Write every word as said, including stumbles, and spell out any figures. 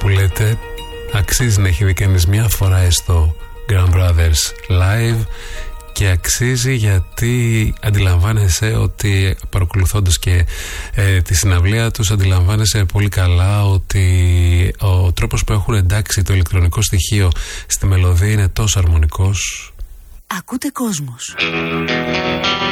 που λέτε. Αξίζει να έχει δει κανείς μια φορά έστω Grand Brothers live, και αξίζει γιατί αντιλαμβάνεσαι ότι, παρακολουθώντας και ε, τη συναυλία τους, αντιλαμβάνεσαι πολύ καλά ότι ο τρόπος που έχουν εντάξει το ηλεκτρονικό στοιχείο στη μελωδία είναι τόσο αρμονικός. Ακούτε Κόσμος.